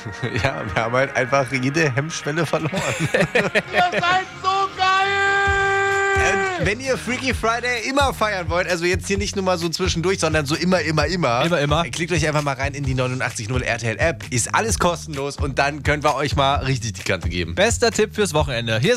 Ja, wir haben halt einfach jede Hemmschwelle verloren. Ihr seid so geil! Wenn ihr Freaky Friday immer feiern wollt, also jetzt hier nicht nur mal so zwischendurch, sondern so immer. Immer. Klickt euch einfach mal rein in die 89.0 RTL App. Ist alles kostenlos und dann können wir euch mal richtig die Kante geben. Bester Tipp fürs Wochenende. Hier